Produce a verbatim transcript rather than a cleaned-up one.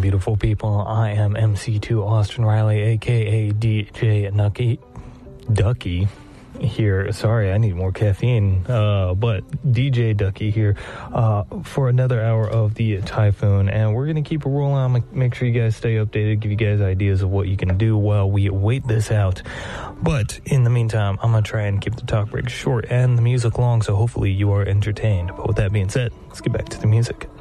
beautiful people. I am M C two Austin Riley, a k a. D J Nucky. Ducky here. Sorry, I need more caffeine. Uh, but D J Ducky here uh, for another hour of the Typhoon. And we're going to keep it rolling on. Make sure you guys stay updated, give you guys ideas of what you can do while we wait this out. But in the meantime, I'm going to try and keep the talk break short and the music long, so hopefully you are entertained. But with that being said, let's get back to the music.